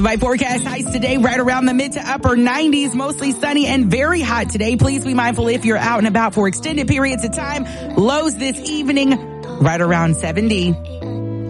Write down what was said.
By forecast highs today right around the mid to upper 90s, mostly sunny and very hot today. Please be mindful if you're out and about for extended periods of time. Lows this evening right around 70.